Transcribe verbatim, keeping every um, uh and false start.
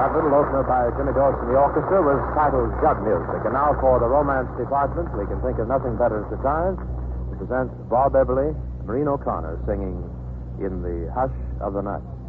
That little opener by Jimmy Dorsey and the orchestra was titled Jug Music. And now for the romance department, we can think of nothing better at the time to present Bob Beverly, Maureen O'Connor singing In the Hush of the Night.